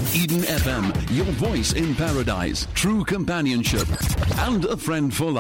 Eden FM, your voice in paradise, true companionship, and a friend for life.